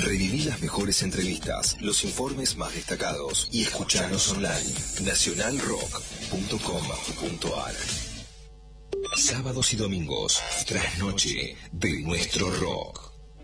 Reviví las mejores entrevistas, los informes más destacados y escuchanos online. Nacionalrock.com.ar. Sábados y domingos, trasnoche de nuestro rock.